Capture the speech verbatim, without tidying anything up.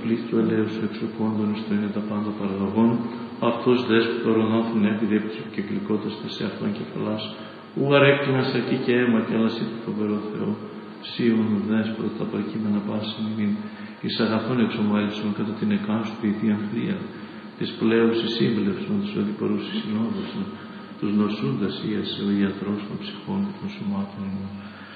πλήθη του ελέους σου εξοκόντων εις το είναι τα πάντα παραγωγών, αυτός δέσποτο ορονόθουν έπειδη επί της κυκλικότητας σε αυτόν κεφαλάς, ου αρέκλεινα σαρκή και αίμα και άλλα το φοβερό Θεό, σίων δέσποτα τα παρκείμενα πάση μην, εις αγαθών εξομάλισον κατά την εκάστου ποιητή αμφρία, της πλέους εις σύμπλευσον, τους οδηπορούς εις συνόδωσον, τους νοσούντας ίασε ο ιατρός των ψυχών και των σωμάτων ημών.